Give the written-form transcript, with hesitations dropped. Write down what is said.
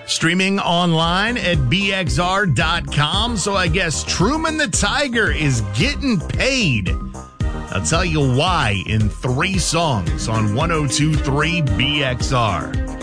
Streaming online at bxr.com. So I guess Truman the Tiger is getting paid. I'll tell you why in 3 songs on 102.3 BXR.